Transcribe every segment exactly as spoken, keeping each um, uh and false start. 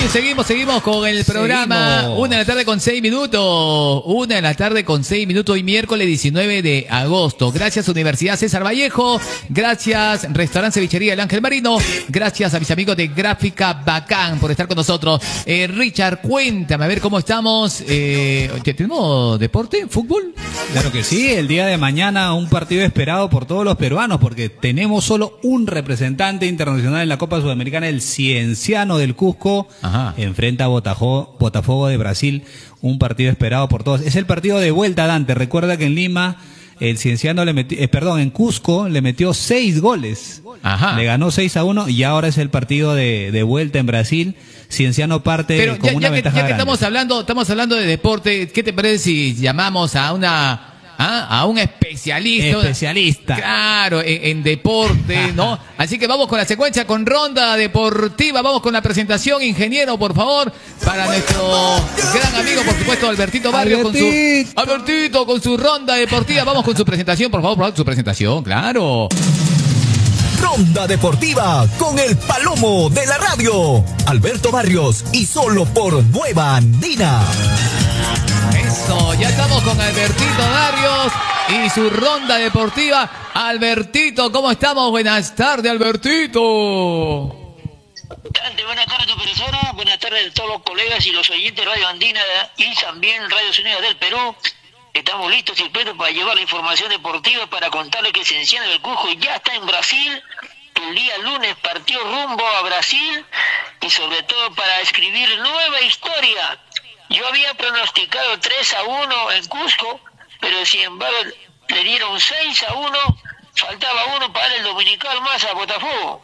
bien, seguimos, seguimos con el programa. Seguimos. Una de la tarde con seis minutos. Una de la tarde con seis minutos hoy miércoles diecinueve de agosto. Gracias Universidad César Vallejo. Gracias Restaurante Cevichería El Ángel Marino. Gracias a mis amigos de Gráfica Bacán por estar con nosotros. Eh, Richard, cuéntame, a ver cómo estamos. Eh, ¿Tenemos deporte, fútbol? Claro que sí, el día de mañana un partido esperado por todos los peruanos porque tenemos solo un representante internacional en la Copa Sudamericana, el Cienciano del Cusco. Ajá. Enfrenta a Botafogo, Botafogo de Brasil, un partido esperado por todos. Es el partido de vuelta, Dante. Recuerda que en Lima el Cienciano le metió, eh, perdón, en Cusco le metió seis goles. Ajá. Le ganó seis a uno y ahora es el partido de, de vuelta en Brasil. Cienciano parte Pero con ya, una ya que, ventaja ya que grande. estamos hablando, estamos hablando de deporte, ¿qué te parece si llamamos a una ¿Ah? a un especialista? Especialista. Claro, en, en deporte, ¿no? Así que vamos con la secuencia, con ronda deportiva, vamos con la presentación, ingeniero, por favor, para nuestro gran amigo, por supuesto, Albertito Barrios, con su Albertito, con su ronda deportiva, vamos con su presentación, por favor, por favor, su presentación, claro. Ronda Deportiva con el Palomo de la radio, Alberto Barrios, y solo por Nueva Andina. Eso, ya estamos con Albertito Barrios y su ronda deportiva. Albertito, ¿cómo estamos? Buenas tardes, Albertito. Buenas tardes a tu persona, buenas tardes a todos los colegas y los oyentes de Radio Andina y también Radio Unidas del Perú. Estamos listos y prestos para llevar la información deportiva, para contarles que Cienciano del Cusco ya está en Brasil. El día lunes partió rumbo a Brasil y sobre todo para escribir nueva historia. Yo había pronosticado tres a uno en Cusco, pero sin embargo le dieron seis a uno, faltaba uno para el dominical más a Botafogo.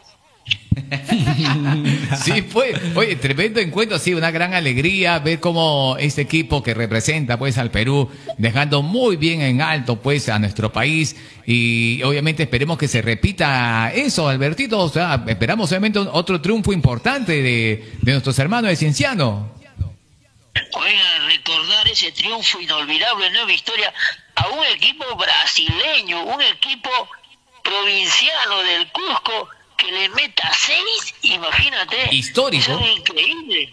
Sí, fue, oye, tremendo encuentro, sí, una gran alegría ver cómo este equipo que representa pues al Perú, dejando muy bien en alto pues a nuestro país, y obviamente esperemos que se repita eso, Albertito, o sea, esperamos obviamente otro triunfo importante de, de nuestros hermanos de Cienciano. Oiga, recordar ese triunfo inolvidable, nueva historia, a un equipo brasileño, un equipo provinciano del Cusco, que le meta seis, imagínate. Histórico. Eso es increíble.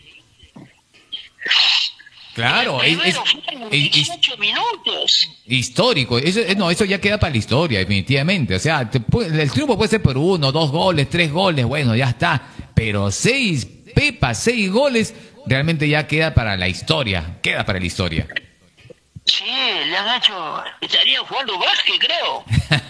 Claro, el es, fueron es, dieciocho minutos. Histórico, eso, no, eso ya queda para la historia, definitivamente. O sea, te puede, el triunfo puede ser por uno, dos goles, tres goles, bueno, ya está. Pero seis pepas, seis goles, realmente ya queda para la historia, queda para la historia. Sí, le han hecho, estarían jugando básquet, creo.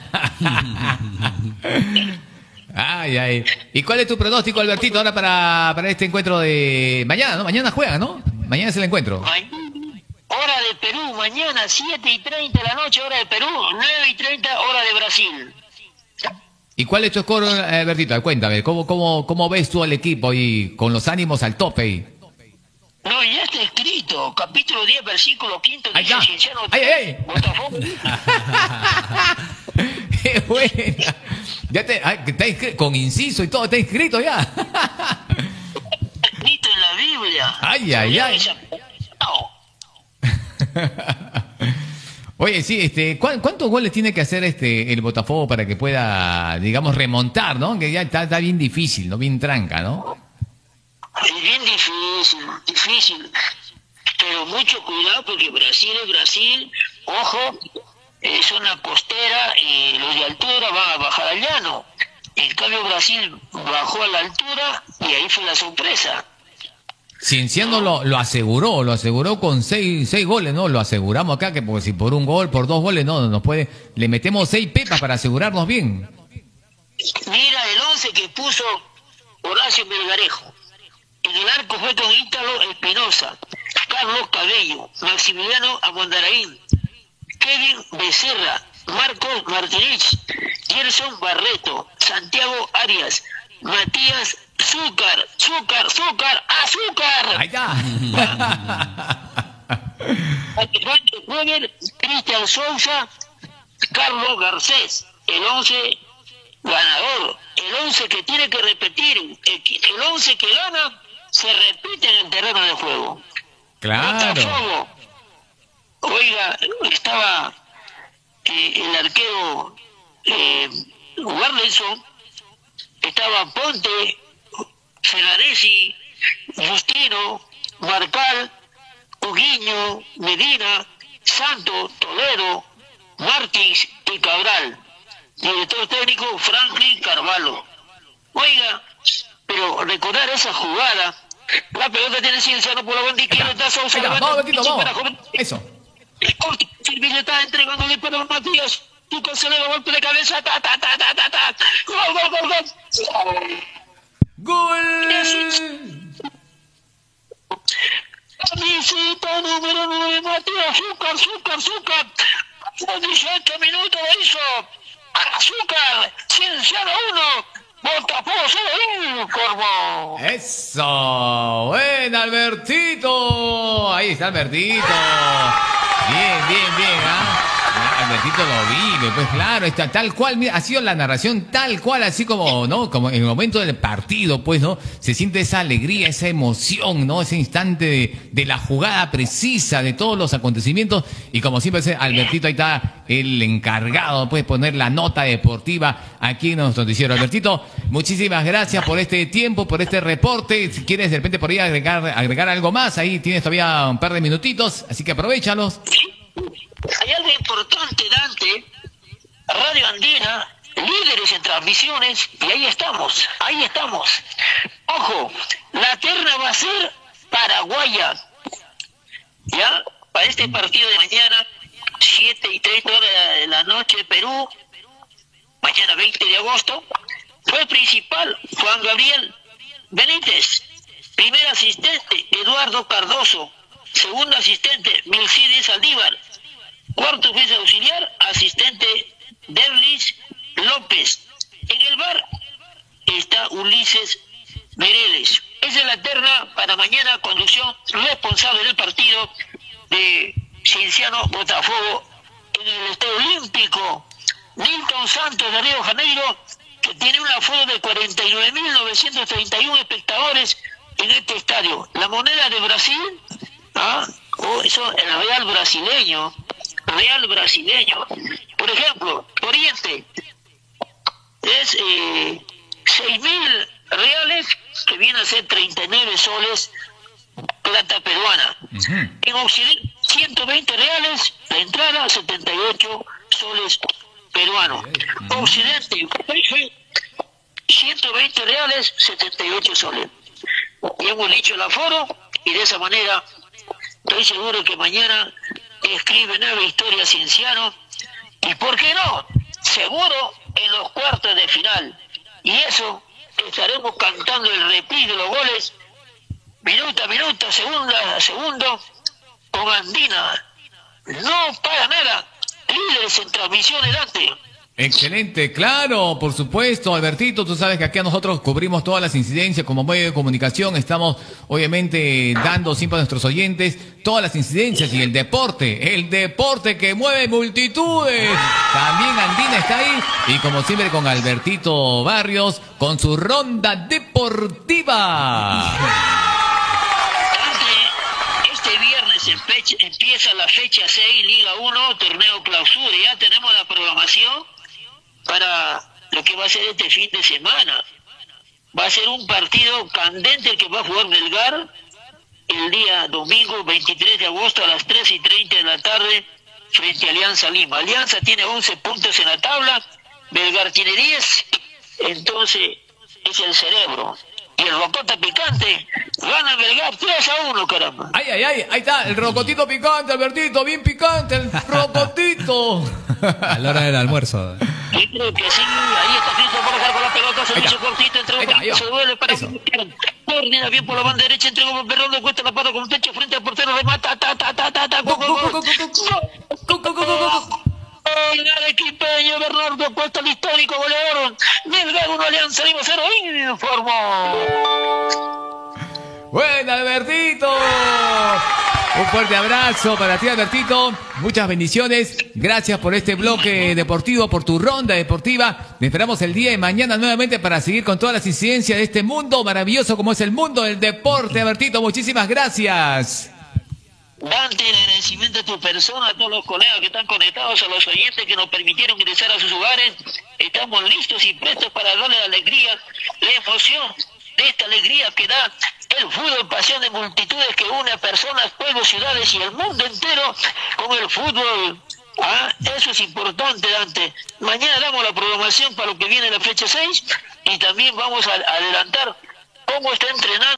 Ay, ay. ¿Y cuál es tu pronóstico, Albertito, ahora para, para este encuentro de mañana, ¿no? Mañana juega, ¿no? Mañana es el encuentro. Hora de Perú, mañana siete y treinta de la noche, hora de Perú, nueve y treinta, hora de Brasil. ¿Y cuál es tu score, Albertito? Cuéntame, ¿cómo, cómo, cómo ves tú al equipo y con los ánimos al tope ahí? No, ya está escrito, capítulo diez, versículo quinto, dice Cienciano, ¡ay, ay, ay! Botafogo. ¡Qué buena! Ya te, ay, está inscrito, con inciso y todo, está inscrito ya. Está escrito en la Biblia. ¡Ay, ay, ay! Oye, sí, este, ¿cuántos goles tiene que hacer este el Botafogo para que pueda, digamos, remontar, ¿no? Que ya está, está bien difícil, ¿no? Bien tranca, ¿no? Es bien difícil, difícil. Pero mucho cuidado porque Brasil es Brasil, ojo, es una costera y los de altura van a bajar al llano. En cambio Brasil bajó a la altura y ahí fue la sorpresa. Cienciano lo, lo aseguró, lo aseguró con seis, seis goles, ¿no? Lo aseguramos acá, que porque si por un gol, por dos goles, no, nos puede, le metemos seis pepas para asegurarnos bien. Mira el once que puso Horacio Melgarejo. En el arco fue con Ítalo Espinosa, Carlos Cabello, Maximiliano Amondaraín, Kevin Becerra, Marcos Martínez, Gerson Barreto, Santiago Arias, Matías Zúcar, Zúcar, Zúcar, Azúcar. Ahí está. Cristian Sousa, Carlos Garcés, el once ganador, el once que tiene que repetir, el once que gana se repite en el terreno de juego. Claro. Botafogo. Oiga, estaba eh, el arquero eh, Warlenson, estaba Ponte, Ferraresi, Justino, Aquino, Marcal, Uguiño, Medina, Santo, Toledo, Martins y Cabral. Director técnico Franklin Carvalho. Oiga, pero recordar esa jugada, la pelota tiene Cienciano por la banda izquierda, está Sousa, vamos, vamos. Eso. Silvio está entregándole para Matías, Tuca se le va golpe de cabeza, ta, ta, ta, ta, ta, ta. Gol, gol, gol, gol. Gol. Camiseta número nueve, Matías Zúcar, Zúcar, Zúcar. dieciocho minutos lo hizo. Azúcar, Cienciano uno, Botafogo cero, Corvo. Eso, buen Albertito. Ahí está Albertito. Bien, bien, bien, ¿ah? Albertito lo vive, pues claro, está tal cual, mira, ha sido la narración tal cual, así como, ¿no? Como en el momento del partido, pues, ¿no? Se siente esa alegría, esa emoción, ¿no? Ese instante de, de la jugada precisa, de todos los acontecimientos, y como siempre, ese Albertito, ahí está el encargado, pues, poner la nota deportiva aquí en nuestro noticiero. Albertito, muchísimas gracias por este tiempo, por este reporte. Si quieres de repente por ahí agregar, agregar algo más, ahí tienes todavía un par de minutitos, así que aprovéchalos. Hay algo importante, Dante. Radio Andina, líderes en transmisiones, y ahí estamos, ahí estamos. Ojo, la terna va a ser paraguaya. ¿Ya? Para este partido de mañana, siete y treinta horas de la noche, Perú, mañana veinte de agosto, fue principal Juan Gabriel Benítez, primer asistente Eduardo Cardoso, segundo asistente Milcides Aldívar, cuarto juez auxiliar, asistente Derlis López. En el bar está Ulises Mereles. Esa es la terna para mañana, conducción responsable del partido de Cienciano Botafogo en el Estadio Olímpico. Milton Santos de Río de Janeiro, que tiene un aforo de cuarenta y nueve mil novecientos treinta y uno espectadores en este estadio. La moneda de Brasil, ¿ah? Oh, eso, el real brasileño. Real brasileño. Por ejemplo, Oriente es eh, seis mil reales, que viene a ser treinta y nueve soles plata peruana. Uh-huh. En Occidente, ciento veinte reales, la entrada, setenta y ocho soles peruanos. Uh-huh. Occidente, ciento veinte reales, setenta y ocho soles. Y hemos dicho el aforo, y de esa manera estoy seguro que mañana escribe nueva historia Cienciano, y por qué no, seguro en los cuartos de final, y eso estaremos cantando el reprise de los goles minuto a minuto, segundo a segundo, con Andina. No para nada, líderes en transmisiones, Dante. Excelente, claro, por supuesto, Albertito, tú sabes que aquí a nosotros cubrimos todas las incidencias como medio de comunicación, estamos obviamente dando siempre a nuestros oyentes todas las incidencias y el deporte, el deporte que mueve multitudes. También Andina está ahí y como siempre con Albertito Barrios con su ronda deportiva. Este viernes empieza la fecha seis, Liga uno, torneo clausura, ya tenemos la programación para lo que va a ser este fin de semana. Va a ser un partido candente el que va a jugar Melgar el día domingo veintitrés de agosto a las tres y treinta de la tarde frente a Alianza Lima. Alianza tiene once puntos en la tabla, Melgar tiene diez, entonces es el cerebro. Y el rocota picante gana Melgar tres a uno, caramba. Ay, ay, ay, ahí está, el rocotito picante, Albertito, bien picante, el rocotito. A la hora del almuerzo. Yo creo que sí, ahí está Cristo por dejar con la pelota, se hizo cortito, entregó por se duele para que coordina bien por la banda derecha, entregó por Perrón, cuesta la pata con techo frente al portero, remata, ta, ta, ta, ta, ta, gol, gol, gol. El equipeño Bernardo Cuesta, el histórico goleador. Melgar uno, Alianza Lima cero, informó. Bueno, Albertito. Un fuerte abrazo para ti, Albertito. Muchas bendiciones. Gracias por este bloque deportivo, por tu ronda deportiva. Te esperamos el día de mañana nuevamente para seguir con todas las incidencias de este mundo maravilloso como es el mundo del deporte, Albertito. Muchísimas gracias. Dante, el agradecimiento a tu persona, a todos los colegas que están conectados, a los oyentes que nos permitieron ingresar a sus hogares. Estamos listos y prestos para darle la alegría, la emoción de esta alegría que da El fútbol, pasión de multitudes que une a personas, pueblos, ciudades y el mundo entero con el fútbol. Ah, eso es importante, Dante. Mañana damos la programación para lo que viene la fecha seis y también vamos a adelantar cómo está entrenando.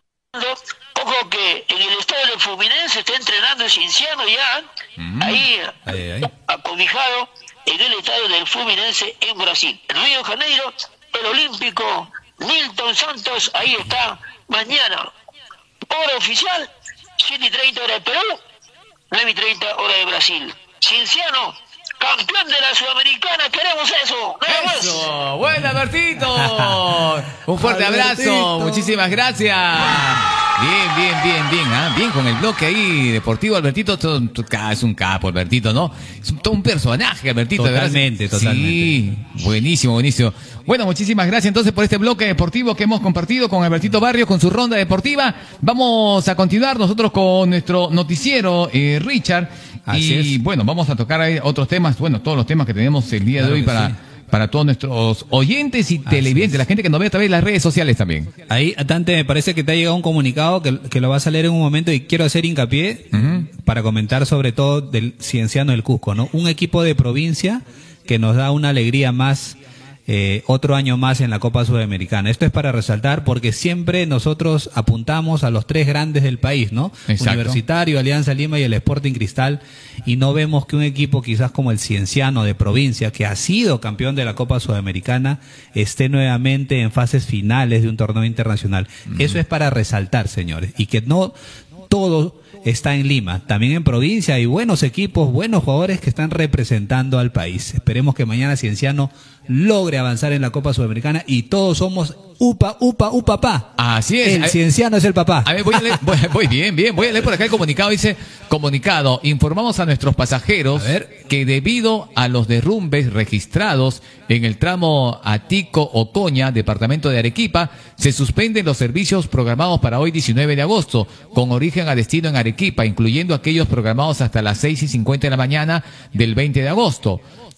Ojo que en el estadio del Fluminense está entrenando el Cienciano ya, mm. ahí, ahí, ahí acobijado en el estadio del Fluminense en Brasil. En Río de Janeiro, el olímpico Nilton Santos, ahí está, mañana. Hora oficial, siete y treinta hora de Perú, nueve y treinta hora de Brasil. Cienciano, campeón de la Sudamericana, queremos eso. Eso, buena, Albertito. Un fuerte abrazo, muchísimas gracias. Bien, bien, bien, bien, ¿ah? Bien con el bloque ahí deportivo, Albertito, todo, es un capo, Albertito, ¿no? Es un, todo un personaje, Albertito. Totalmente, totalmente. Sí, buenísimo, buenísimo. Bueno, muchísimas gracias entonces por este bloque deportivo que hemos compartido con Albertito Barrios, con su ronda deportiva. Vamos a continuar nosotros con nuestro noticiero, eh, Richard. Así y es. Bueno, vamos a tocar ahí otros temas, bueno, todos los temas que tenemos el día claro de hoy para... Sí. Para todos nuestros oyentes y televidentes, la gente que nos ve a través de las redes sociales también. Ahí, Dante, me parece que te ha llegado un comunicado que, que lo vas a leer en un momento y quiero hacer hincapié uh-huh. para comentar sobre todo del Cienciano del Cusco, ¿no? Un equipo de provincia que nos da una alegría más, eh, otro año más en la Copa Sudamericana. Esto es para resaltar porque siempre nosotros apuntamos a los tres grandes del país, ¿no? Exacto. Universitario, Alianza Lima y el Sporting Cristal, y no vemos que un equipo quizás como el Cienciano de provincia, que ha sido campeón de la Copa Sudamericana, esté nuevamente en fases finales de un torneo internacional. Mm. Eso es para resaltar, señores, y que no todo está en Lima, también en provincia hay buenos equipos, buenos jugadores que están representando al país. Esperemos que mañana Cienciano logre avanzar en la Copa Sudamericana y todos somos upa, upa, upa, pa. Así es. El Cienciano es el papá. A ver, voy a leer, voy, voy bien, bien, voy a leer por acá el comunicado. Dice, comunicado, informamos a nuestros pasajeros a ver. que debido a los derrumbes registrados en el tramo Atico-Ocoña, departamento de Arequipa, se suspenden los servicios programados para hoy diecinueve de agosto, con origen a destino en Arequipa, incluyendo aquellos programados hasta las seis y cincuenta de la mañana del veinte de agosto.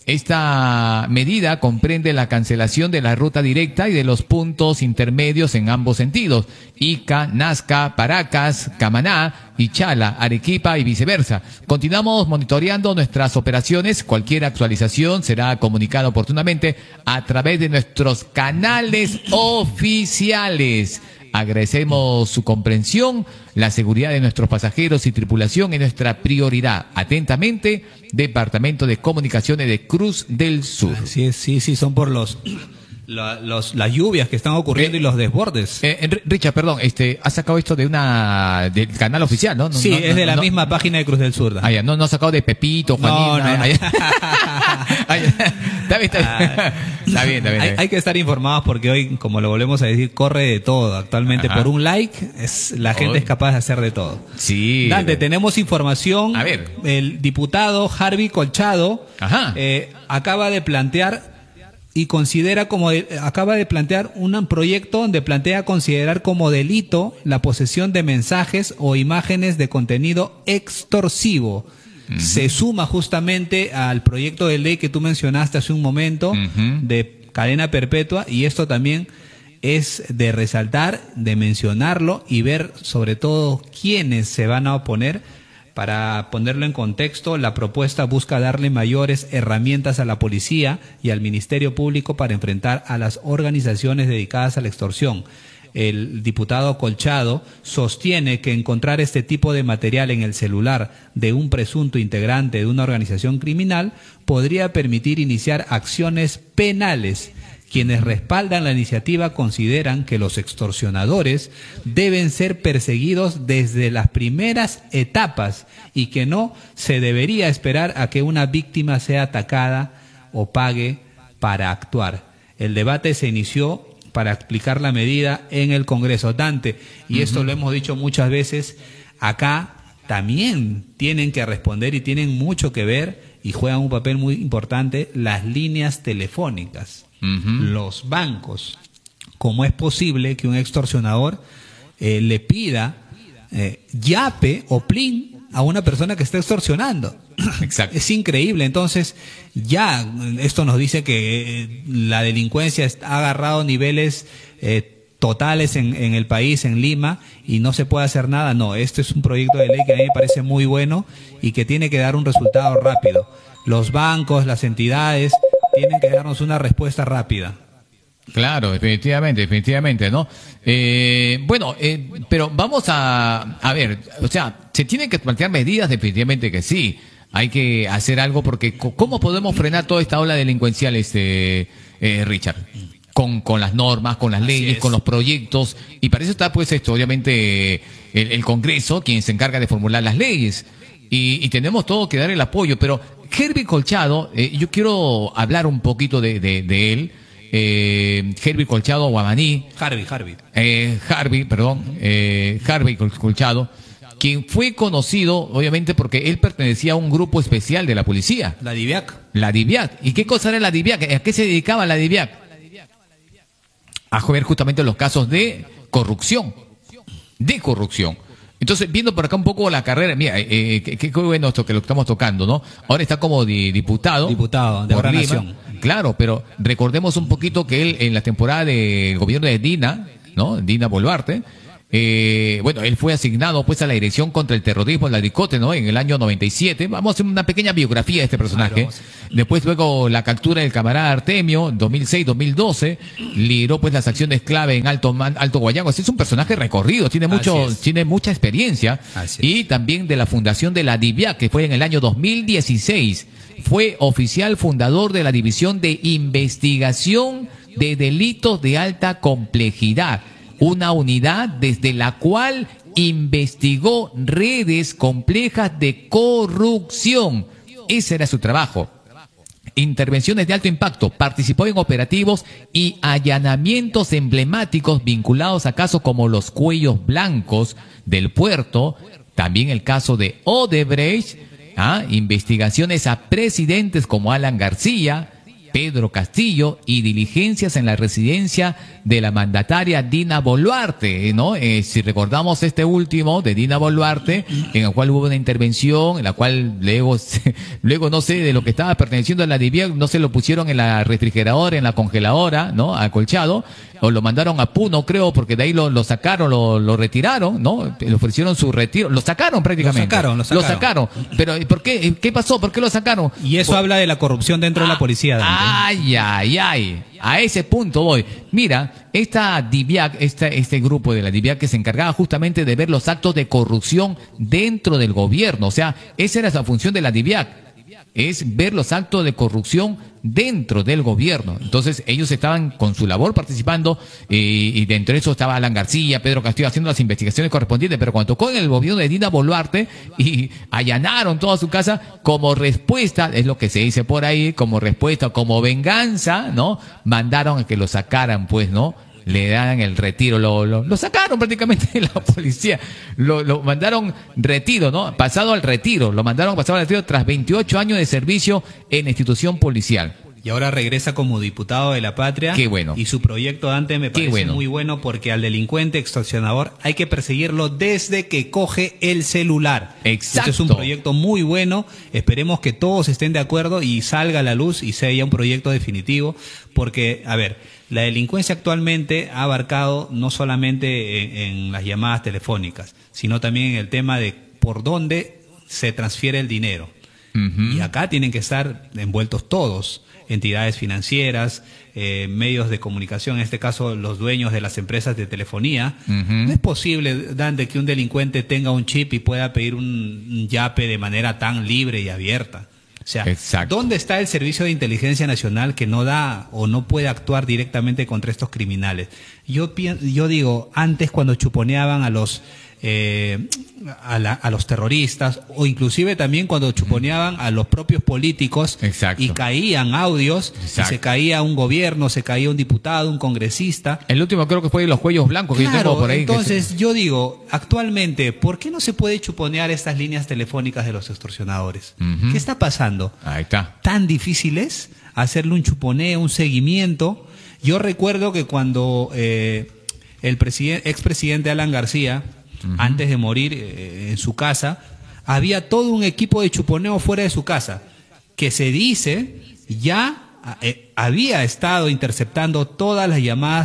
Esta medida comprende la cancelación de la ruta directa y de los puntos intermedios en ambos sentidos, Ica, Nazca, Paracas, Camaná, Ichala, Arequipa y viceversa. Continuamos monitoreando nuestras operaciones. Cualquier actualización será comunicada oportunamente a través de nuestros canales oficiales. Agradecemos su comprensión. La seguridad de nuestros pasajeros y tripulación es nuestra prioridad. Atentamente, Departamento de Comunicaciones de Cruz del Sur. Sí, sí, sí, son por los... La, los, las lluvias que están ocurriendo eh, y los desbordes. Eh, Richard, perdón, este, ha sacado esto de una del canal oficial, ¿no? no sí, no, es de no, la no, misma página de Cruz del Sur. Ah, ya, no, no ha sacado de Pepito, Juanito. No, no, no. Está bien, está bien. Está bien, está bien. Hay, hay que estar informados porque hoy, como lo volvemos a decir, corre de todo. Actualmente, Ajá. por un like, es, la gente oh. es capaz de hacer de todo. Sí. Dante, pero... tenemos información. A ver. El diputado Harvey Colchado Ajá. Eh, acaba de plantear y considera como acaba de plantear un proyecto donde plantea considerar como delito la posesión de mensajes o imágenes de contenido extorsivo. Uh-huh. Se suma justamente al proyecto de ley que tú mencionaste hace un momento uh-huh. de cadena perpetua, y esto también es de resaltar, de mencionarlo y ver sobre todo quiénes se van a oponer. Para ponerlo en contexto, la propuesta busca darle mayores herramientas a la policía y al Ministerio Público para enfrentar a las organizaciones dedicadas a la extorsión. El diputado Colchado sostiene que encontrar este tipo de material en el celular de un presunto integrante de una organización criminal podría permitir iniciar acciones penales. Quienes respaldan la iniciativa consideran que los extorsionadores deben ser perseguidos desde las primeras etapas y que no se debería esperar a que una víctima sea atacada o pague para actuar. El debate se inició para explicar la medida en el Congreso, Dante, y uh-huh. esto lo hemos dicho muchas veces, acá también tienen que responder y tienen mucho que ver y juegan un papel muy importante las líneas telefónicas. Uh-huh. Los bancos. ¿Cómo es posible que un extorsionador eh, le pida eh, yape o plin a una persona que está extorsionando? Exacto. Es increíble. Entonces, ya esto nos dice que eh, la delincuencia ha agarrado niveles eh, totales en, en el país, en Lima, y no se puede hacer nada. No, este es un proyecto de ley que a mí me parece muy bueno y que tiene que dar un resultado rápido. Los bancos, las entidades, tienen que darnos una respuesta rápida. Claro, definitivamente, definitivamente, ¿no? Eh, bueno, eh, pero vamos a, a ver, o sea, se tienen que plantear medidas, definitivamente que sí. Hay que hacer algo porque ¿cómo podemos frenar toda esta ola delincuencial, este, eh, Richard? Con, con las normas, con las Así leyes, es. con los proyectos, y para eso está pues esto, obviamente, el, el Congreso, quien se encarga de formular las leyes, y, y tenemos todo que dar el apoyo, pero Herbie Colchado, eh, yo quiero hablar un poquito de, de, de él, eh, Herbie Colchado Guamaní, Harvey, Harvey. eh, Harvey, perdón, eh, Harvey Colchado, quien fue conocido, obviamente, porque él pertenecía a un grupo especial de la policía. La DIVIAC. La DIVIAC. ¿Y qué cosa era la DIVIAC? ¿A qué se dedicaba la DIVIAC? A ver justamente los casos de corrupción, de corrupción. Entonces, viendo por acá un poco la carrera, mira, eh, qué, qué bueno esto que lo estamos tocando, ¿no? Ahora está como di, diputado. Diputado de por Ahora Lima. Nación. Claro, pero recordemos un poquito que él en la temporada del gobierno de Dina, ¿no? Dina Boluarte, eh, bueno, él fue asignado pues a la Dirección contra el Terrorismo, la DICOTE, ¿no? En el año noventa y siete. Vamos a hacer una pequeña biografía de este personaje. Claro. Después luego la captura del camarada Artemio, dos mil seis dos mil doce, lideró pues las acciones clave en Alto Man, Alto Guayango. Este es un personaje recorrido, tiene mucho, tiene mucha experiencia. Y también de la fundación de la DIVIAC, que fue en el año dos mil dieciséis. Fue oficial fundador de la División de Investigación de Delitos de Alta Complejidad, una unidad desde la cual investigó redes complejas de corrupción. Ese era su trabajo. Intervenciones de alto impacto, participó en operativos y allanamientos emblemáticos vinculados a casos como los cuellos blancos del puerto, también el caso de Odebrecht, ¿ah? investigaciones a presidentes como Alan García, Pedro Castillo y diligencias en la residencia de la mandataria Dina Boluarte, ¿no? Eh, si recordamos este último de Dina Boluarte, en el cual hubo una intervención, en la cual luego, luego no sé de lo que estaba perteneciendo a la DIVIAC, no se lo pusieron en la refrigeradora, en la congeladora, ¿no? Acolchado, o lo mandaron a Puno, creo, porque de ahí lo, lo sacaron, lo, lo retiraron, ¿no? Le ofrecieron su retiro, lo sacaron prácticamente. Lo sacaron, lo sacaron. Lo sacaron. Pero, ¿por qué? ¿Qué pasó? ¿Por qué lo sacaron? Y eso Por... habla de la corrupción dentro ah, de la policía, Dante. Ay, ay, ay. A ese punto voy. Mira, esta DIVIAC, esta, este grupo de la DIVIAC que se encargaba justamente de ver los actos de corrupción dentro del gobierno. O sea, esa era la función de la DIVIAC. Es ver los actos de corrupción dentro del gobierno. Entonces ellos estaban con su labor participando eh, y dentro de eso estaba Alan García, Pedro Castillo haciendo las investigaciones correspondientes, pero cuando tocó en el gobierno de Dina Boluarte y allanaron toda su casa como respuesta, es lo que se dice por ahí, como respuesta, como venganza, ¿no? Mandaron a que lo sacaran, pues, ¿no? Le dan el retiro, lo, lo, lo sacaron prácticamente de la policía, lo, lo mandaron retiro, ¿no? Pasado al retiro, lo mandaron pasado al retiro tras veintiocho años de servicio en la institución policial. Y ahora regresa como diputado de la patria. Qué bueno. Y su proyecto, Dante, me parece bueno. muy bueno porque al delincuente extorsionador hay que perseguirlo desde que coge el celular. Exacto. Este es un proyecto muy bueno. Esperemos que todos estén de acuerdo y salga a la luz y sea ya un proyecto definitivo. Porque, a ver, la delincuencia actualmente ha abarcado no solamente en, en las llamadas telefónicas, sino también en el tema de por dónde se transfiere el dinero. Uh-huh. Y acá tienen que estar envueltos todos. Entidades financieras, eh, medios de comunicación, en este caso los dueños de las empresas de telefonía. Uh-huh. No es posible, Dante, que un delincuente tenga un chip y pueda pedir un, un yape de manera tan libre y abierta. O sea, exacto. ¿Dónde está el Servicio de Inteligencia Nacional que no da o no puede actuar directamente contra estos criminales? Yo, yo digo, antes cuando chuponeaban a los... Eh, a, la, a los terroristas o inclusive también cuando chuponeaban a los propios políticos. Exacto. Y caían audios. Exacto. Y se caía un gobierno, se caía un diputado, un congresista. El último creo que fue de los cuellos blancos que claro, yo tengo por ahí. Entonces se... yo digo, actualmente, ¿por qué no se puede chuponear estas líneas telefónicas de los extorsionadores? Uh-huh. ¿Qué está pasando? Ahí está. ¿Tan difícil es hacerle un chuponeo, un seguimiento? Yo recuerdo que cuando eh, el presidente, expresidente Alan García, Uh-huh. antes de morir eh, en su casa, había todo un equipo de chuponeo fuera de su casa, que se dice ya eh, había estado interceptando todas las llamadas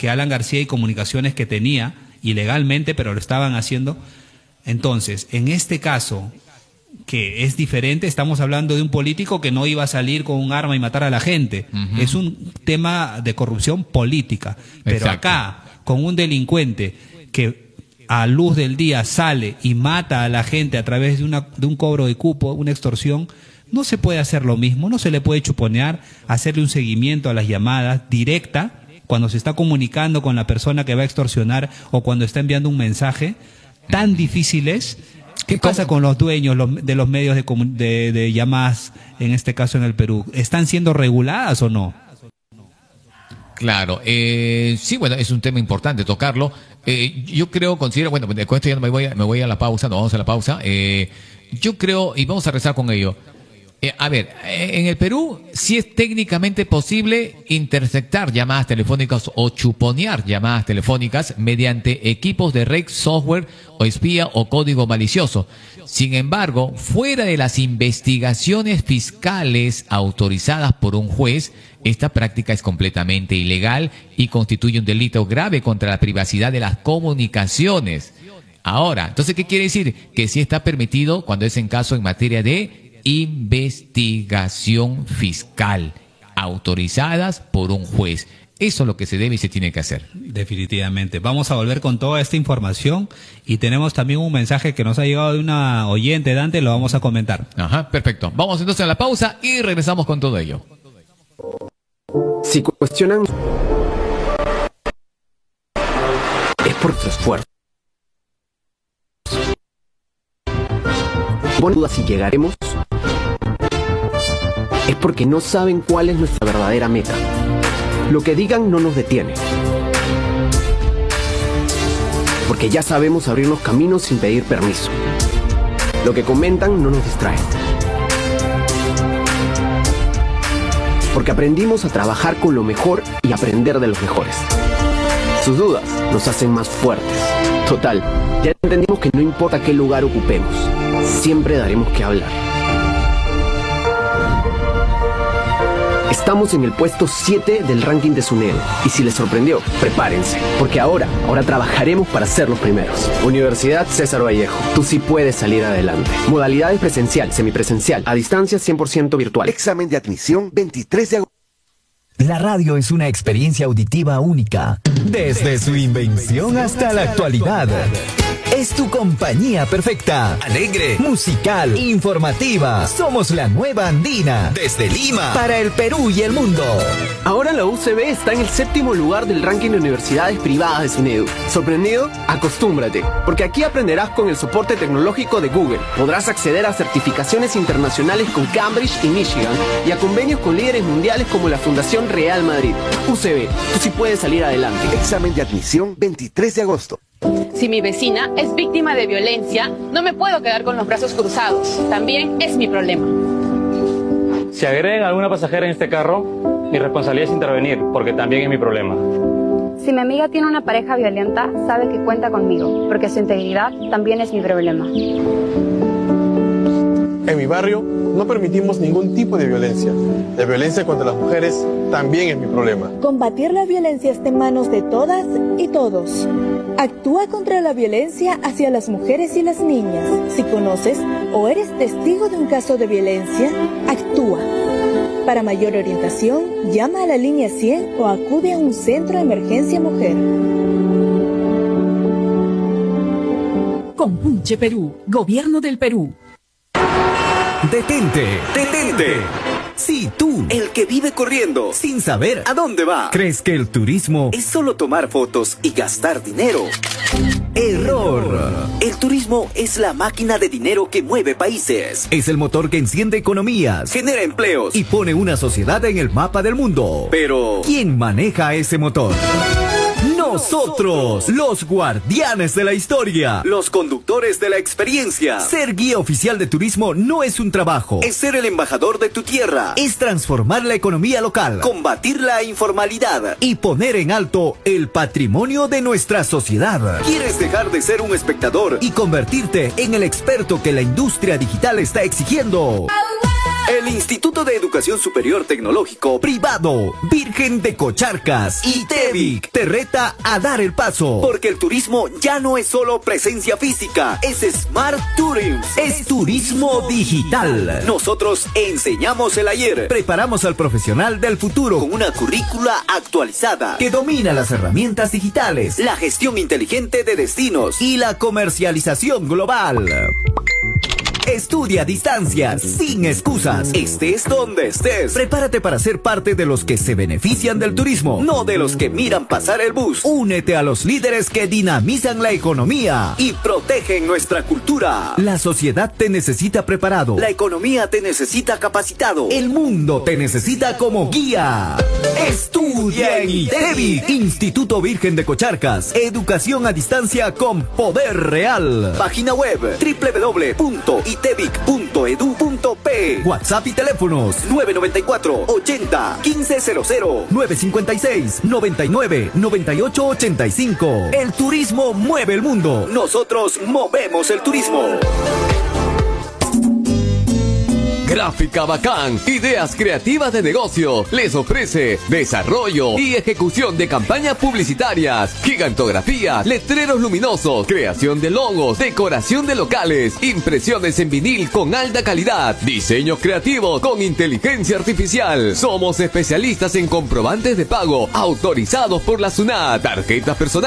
que Alan García y comunicaciones que tenía ilegalmente, pero lo estaban haciendo. Entonces, en este caso, que es diferente, estamos hablando de un político que no iba a salir con un arma y matar a la gente. Uh-huh. Es un tema de corrupción política. Pero exacto. Acá, con un delincuente que a luz del día sale y mata a la gente a través de, una, de un cobro de cupo, una extorsión, no se puede hacer lo mismo, no se le puede chuponear, hacerle un seguimiento a las llamadas directa cuando se está comunicando con la persona que va a extorsionar o cuando está enviando un mensaje. Tan difícil es. ¿Qué pasa con los dueños los, de los medios de, de, de llamadas, en este caso en el Perú? ¿Están siendo reguladas o no? Claro, eh, sí, bueno, es un tema importante tocarlo. Eh, yo creo, considero, bueno, con esto ya me voy a, me voy a la pausa, no vamos a la pausa. Eh, yo creo, y vamos a rezar con ello. Eh, a ver, en el Perú sí es técnicamente posible interceptar llamadas telefónicas o chuponear llamadas telefónicas mediante equipos de red, software o espía o código malicioso. Sin embargo, fuera de las investigaciones fiscales autorizadas por un juez, esta práctica es completamente ilegal y constituye un delito grave contra la privacidad de las comunicaciones. Ahora, entonces, ¿qué quiere decir? Que sí está permitido cuando es en caso en materia de investigación fiscal autorizadas por un juez. Eso es lo que se debe y se tiene que hacer. Definitivamente. Vamos a volver con toda esta información y tenemos también un mensaje que nos ha llegado de una oyente, Dante, lo vamos a comentar. Ajá, perfecto. Vamos entonces a la pausa y regresamos con todo ello. Si cuestionan es por su esfuerzo. Pon dudas si llegaremos es porque no saben cuál es nuestra verdadera meta. Lo que digan no nos detiene. Porque ya sabemos abrirnos caminos sin pedir permiso. Lo que comentan no nos distrae. Porque aprendimos a trabajar con lo mejor y aprender de los mejores. Sus dudas nos hacen más fuertes. Total, ya entendimos que no importa qué lugar ocupemos, siempre daremos que hablar. Estamos en el puesto siete del ranking de SUNEDU. Y si les sorprendió, prepárense. Porque ahora, ahora trabajaremos para ser los primeros. Universidad César Vallejo. Tú sí puedes salir adelante. Modalidades presencial, semipresencial, a distancia cien por ciento virtual. Examen de admisión veintitrés de agosto. La radio es una experiencia auditiva única. Desde su invención hasta la actualidad. Es tu compañía perfecta. Alegre, musical, informativa. Somos la nueva Andina. Desde Lima, para el Perú y el mundo. Ahora la U C B está en el séptimo lugar del ranking de universidades privadas de SUNEDU. ¿Sorprendido? Acostúmbrate, porque aquí aprenderás con el soporte tecnológico de Google. Podrás acceder a certificaciones internacionales con Cambridge y Michigan y a convenios con líderes mundiales como la Fundación Real Madrid. U C B, tú sí puedes salir adelante. Examen de admisión veintitrés de agosto. Si mi vecina es víctima de violencia, no me puedo quedar con los brazos cruzados. También es mi problema. Si agreden a alguna pasajera en este carro, mi responsabilidad es intervenir, porque también es mi problema. Si mi amiga tiene una pareja violenta, sabe que cuenta conmigo, porque su integridad también es mi problema. En mi barrio no permitimos ningún tipo de violencia. La violencia contra las mujeres también es mi problema. Combatir la violencia está en manos de todas y todos. Actúa contra la violencia hacia las mujeres y las niñas. Si conoces o eres testigo de un caso de violencia, actúa. Para mayor orientación, llama a la línea cien o acude a un centro de emergencia mujer. Compunche Perú, Gobierno del Perú. Detente, detente. Sí, tú, el que vive corriendo, sin saber a dónde va. ¿Crees que el turismo es solo tomar fotos y gastar dinero? Error. El turismo es la máquina de dinero que mueve países. Es el motor que enciende economías, genera empleos y pone una sociedad en el mapa del mundo. Pero, ¿quién maneja ese motor? Nosotros, los guardianes de la historia, los conductores de la experiencia. Ser guía oficial de turismo no es un trabajo, es ser el embajador de tu tierra, es transformar la economía local, combatir la informalidad y poner en alto el patrimonio de nuestra sociedad. ¿Quieres dejar de ser un espectador y convertirte en el experto que la industria digital está exigiendo? El Instituto de Educación Superior Tecnológico Privado Virgen de Cocharcas y ITEVIC te reta a dar el paso, porque el turismo ya no es solo presencia física, es Smart Tourism, es turismo digital. Nosotros enseñamos el ayer, preparamos al profesional del futuro con una currícula actualizada que domina las herramientas digitales, la gestión inteligente de destinos y la comercialización global. Estudia a distancia, sin excusas, estés donde estés. Prepárate para ser parte de los que se benefician del turismo, no de los que miran pasar el bus. Únete a los líderes que dinamizan la economía y protegen nuestra cultura. La sociedad te necesita preparado, la economía te necesita capacitado, el mundo te necesita como guía. Estudia en ITEVIC, Instituto Virgen de Cocharcas, educación a distancia con poder real. Página web doble u doble u doble u punto itevic punto edu punto pe. WhatsApp y teléfonos nueve nueve cuatro, ochenta, quince cero cero, nueve cinco seis, noventa y nueve, noventa y ocho ochenta y cinco. El turismo mueve el mundo. Nosotros movemos el turismo. Gráfica Bacán, ideas creativas de negocio, les ofrece desarrollo y ejecución de campañas publicitarias, gigantografía, letreros luminosos, creación de logos, decoración de locales, impresiones en vinil con alta calidad, diseños creativos con inteligencia artificial. Somos especialistas en comprobantes de pago autorizados por la SUNAT, tarjetas personales